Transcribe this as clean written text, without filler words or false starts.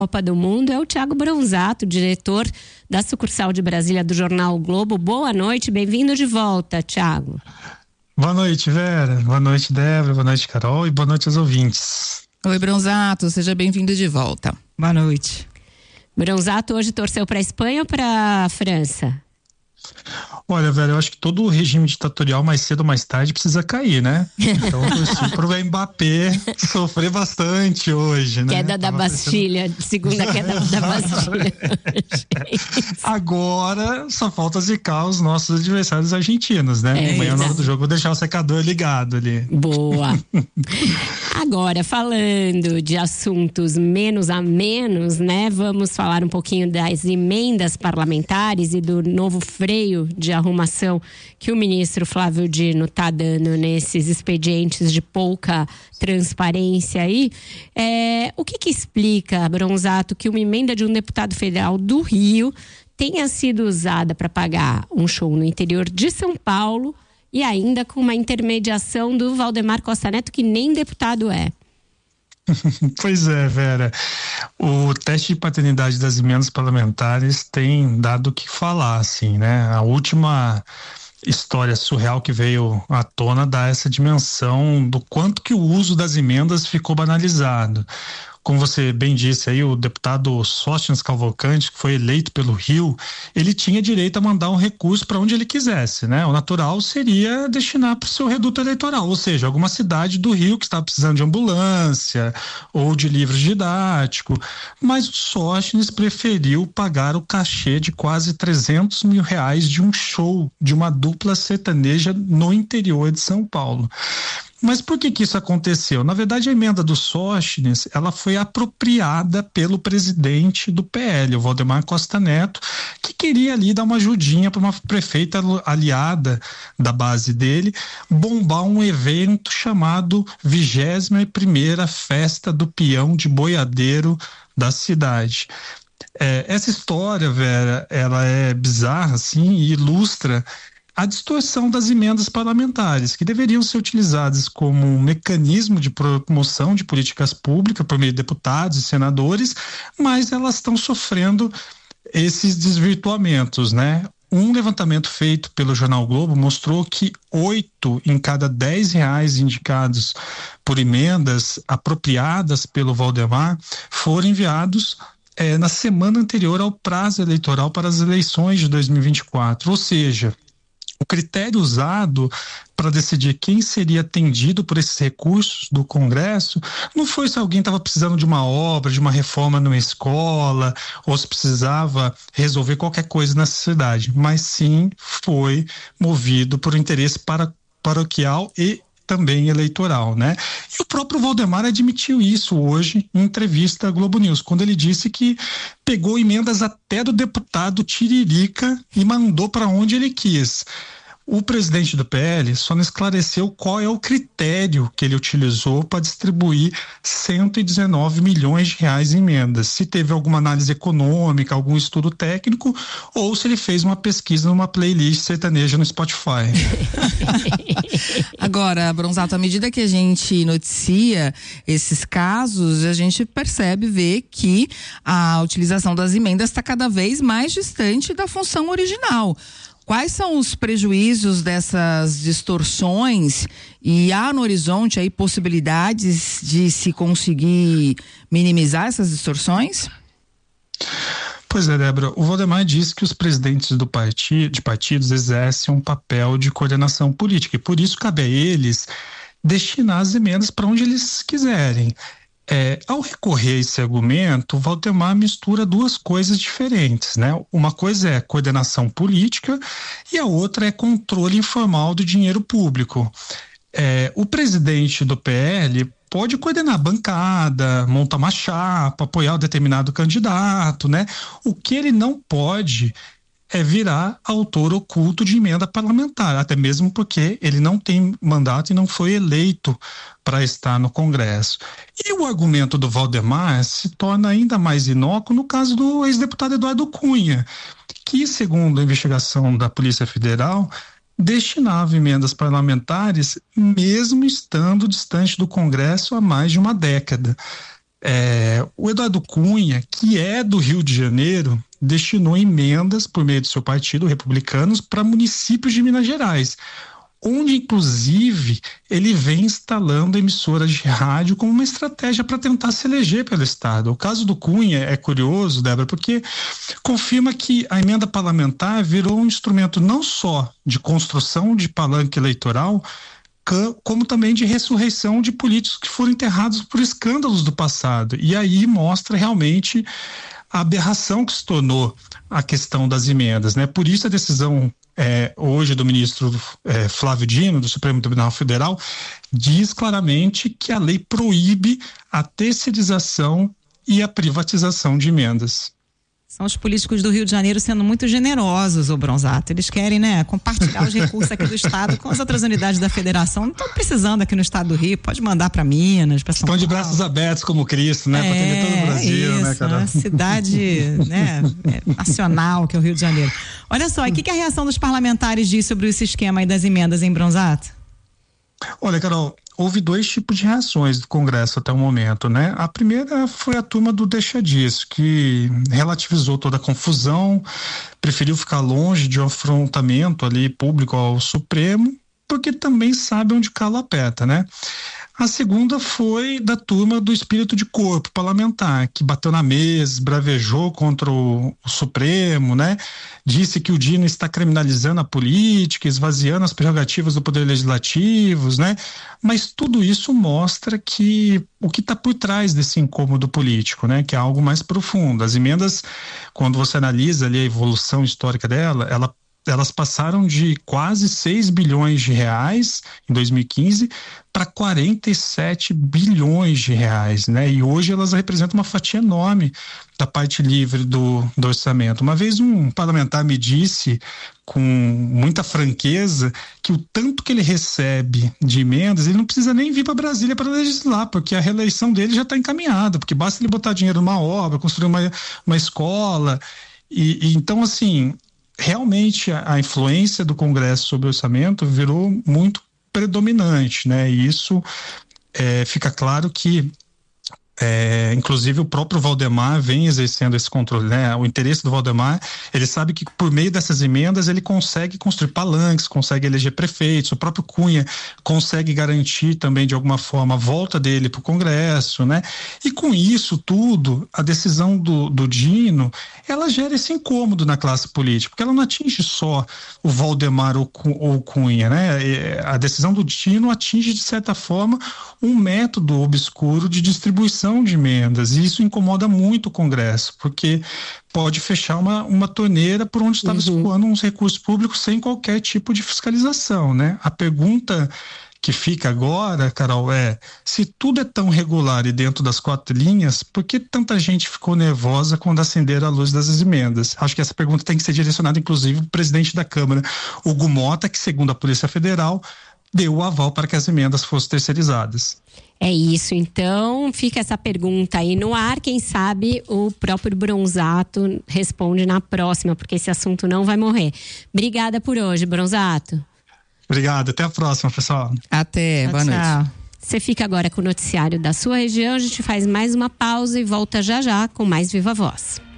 Copa do Mundo é o Thiago Bronzato, diretor da sucursal de Brasília do Jornal o Globo. Boa noite, bem-vindo de volta, Thiago. Boa noite, Vera. Boa noite, Débora. Boa noite, Carol. E boa noite aos ouvintes. Oi, Bronzato. Seja bem-vindo de volta. Boa noite. Bronzato hoje torceu para a Espanha ou para a França? Olha, velho, eu acho que todo o regime ditatorial, mais cedo ou mais tarde, precisa cair, né? Então, eu torci pro Mbappé sofrer bastante hoje, né? Queda da Bastilha, segunda queda da Bastilha. Agora, só falta zicar os nossos adversários argentinos, né? Amanhã, na hora do jogo, vou deixar o secador ligado ali. Boa. Agora, falando de assuntos menos a menos, né? Vamos falar um pouquinho das emendas parlamentares e do novo freio de arrumação que o ministro Flávio Dino está dando nesses expedientes de pouca transparência aí. O que explica, Bronzato, que uma emenda de um deputado federal do Rio tenha sido usada para pagar um show no interior de São Paulo e ainda com uma intermediação do Valdemar Costa Neto, que nem deputado é? Pois é, Vera. O teste de paternidade das emendas parlamentares tem dado o que falar, assim, né? A última história surreal que veio à tona dá essa dimensão do quanto que o uso das emendas ficou banalizado. Como você bem disse aí, o deputado Sóstenes Cavalcante, que foi eleito pelo Rio, ele tinha direito a mandar um recurso para onde ele quisesse, né? O natural seria destinar para o seu reduto eleitoral, ou seja, alguma cidade do Rio que está precisando de ambulância ou de livro didático, mas o Sóstenes preferiu pagar o cachê de quase R$300 mil de um show de uma dupla sertaneja no interior de São Paulo. Mas por que isso aconteceu? Na verdade, a emenda do Sóstenes, ela foi apropriada pelo presidente do PL, o Valdemar Costa Neto, que queria ali dar uma ajudinha para uma prefeita aliada da base dele bombar um evento chamado 21ª Festa do Peão de Boiadeiro da cidade. Essa história, Vera, ela é bizarra, assim, e ilustra a distorção das emendas parlamentares, que deveriam ser utilizadas como um mecanismo de promoção de políticas públicas por meio de deputados e senadores, mas elas estão sofrendo esses desvirtuamentos, né? Um levantamento feito pelo Jornal Globo mostrou que 8 em cada R$10 indicados por emendas apropriadas pelo Valdemar foram enviados na semana anterior ao prazo eleitoral para as eleições de 2024, ou seja, o critério usado para decidir quem seria atendido por esses recursos do Congresso não foi se alguém estava precisando de uma obra, de uma reforma numa escola, ou se precisava resolver qualquer coisa na cidade, mas sim foi movido por interesse paroquial e também eleitoral, né? E o próprio Valdemar admitiu isso hoje em entrevista à Globo News, quando ele disse que pegou emendas até do deputado Tiririca e mandou para onde ele quis. O presidente do PL só não esclareceu qual é o critério que ele utilizou para distribuir R$119 milhões em emendas. Se teve alguma análise econômica, algum estudo técnico, ou se ele fez uma pesquisa numa playlist sertaneja no Spotify. Agora, Bronzato, à medida que a gente noticia esses casos, a gente vê que a utilização das emendas está cada vez mais distante da função original. Quais são os prejuízos dessas distorções e há no horizonte aí possibilidades de se conseguir minimizar essas distorções? Pois é, Débora, o Valdemar disse que os presidentes de partidos exercem um papel de coordenação política e por isso cabe a eles destinar as emendas para onde eles quiserem. Ao recorrer a esse argumento, o Valdemar mistura duas coisas diferentes, né? Uma coisa é coordenação política e a outra é controle informal do dinheiro público. O presidente do PL pode coordenar a bancada, montar uma chapa, apoiar um determinado candidato, né? O que ele não pode é virar autor oculto de emenda parlamentar, até mesmo porque ele não tem mandato e não foi eleito para estar no Congresso. E o argumento do Valdemar se torna ainda mais inócuo no caso do ex-deputado Eduardo Cunha, que, segundo a investigação da Polícia Federal, destinava emendas parlamentares mesmo estando distante do Congresso há mais de uma década. o Eduardo Cunha, que é do Rio de Janeiro, destinou emendas por meio do seu partido, Republicanos, para municípios de Minas Gerais, onde inclusive ele vem instalando emissoras de rádio como uma estratégia para tentar se eleger pelo Estado. O caso do Cunha é curioso, Débora, porque confirma que a emenda parlamentar virou um instrumento não só de construção de palanque eleitoral, como também de ressurreição de políticos que foram enterrados por escândalos do passado. E aí mostra realmente a aberração que se tornou a questão das emendas, né? Por isso a decisão hoje do ministro Flávio Dino, do Supremo Tribunal Federal, diz claramente que a lei proíbe a terceirização e a privatização de emendas. São os políticos do Rio de Janeiro sendo muito generosos, ô Bronzato. Eles querem, né, compartilhar os recursos aqui do Estado com as outras unidades da federação. Não estão precisando aqui no Estado do Rio, pode mandar para Minas, para São Paulo. Estão de braços abertos como Cristo, né, para atender todo o Brasil, isso, né, cara? Uma cidade, né, nacional que é o Rio de Janeiro. Olha só, e o que a reação dos parlamentares diz sobre esse esquema aí das emendas, em Bronzato? Olha, Carol, houve 2 tipos de reações do Congresso até o momento, né? A primeira foi a turma do deixa disso, que relativizou toda a confusão, preferiu ficar longe de um afrontamento ali público ao Supremo, porque também sabe onde o calo aperta, né? A segunda foi da turma do espírito de corpo parlamentar, que bateu na mesa, bravejou contra o Supremo, né? Disse que o Dino está criminalizando a política, esvaziando as prerrogativas do Poder Legislativo, né? Mas tudo isso mostra que o que está por trás desse incômodo político, né? Que é algo mais profundo. As emendas, quando você analisa ali a evolução histórica elas passaram de quase 6 bilhões de reais em 2015 para 47 bilhões de reais, né? E hoje elas representam uma fatia enorme da parte livre do orçamento. Uma vez um parlamentar me disse com muita franqueza que o tanto que ele recebe de emendas, ele não precisa nem vir para Brasília para legislar, porque a reeleição dele já está encaminhada, porque basta ele botar dinheiro numa obra, construir uma escola, e então assim, realmente a influência do Congresso sobre o orçamento virou muito predominante, né? E isso fica claro que inclusive o próprio Valdemar vem exercendo esse controle, né? O interesse do Valdemar, ele sabe que por meio dessas emendas ele consegue construir palanques, consegue eleger prefeitos, o próprio Cunha consegue garantir também de alguma forma a volta dele para o Congresso, né? E com isso tudo, a decisão do Dino, ela gera esse incômodo na classe política, porque ela não atinge só o Valdemar ou o Cunha, né? A decisão do Dino atinge de certa forma um método obscuro de distribuição de emendas, e isso incomoda muito o Congresso, porque pode fechar uma torneira por onde estava escoando uns recursos públicos sem qualquer tipo de fiscalização, né? A pergunta que fica agora, Carol, se tudo é tão regular e dentro das 4 linhas, por que tanta gente ficou nervosa quando acenderam a luz das emendas? Acho que essa pergunta tem que ser direcionada, inclusive, ao presidente da Câmara, Hugo Mota, que, segundo a Polícia Federal, deu o aval para que as emendas fossem terceirizadas. É isso, então fica essa pergunta aí no ar, quem sabe o próprio Bronzato responde na próxima, porque esse assunto não vai morrer. Obrigada por hoje, Bronzato. Obrigado, até a próxima, pessoal. Até, boa noite. Você fica agora com o noticiário da sua região, a gente faz mais uma pausa e volta já com mais Viva Voz.